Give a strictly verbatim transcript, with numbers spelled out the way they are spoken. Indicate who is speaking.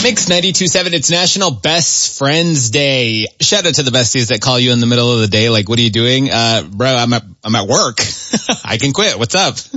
Speaker 1: Mix ninety-two point seven, it's National Best Friends Day. Shout out to the besties that call you in the middle of the day. Like, what are you doing? Uh, bro, I'm at, I'm at work. I can quit. What's up?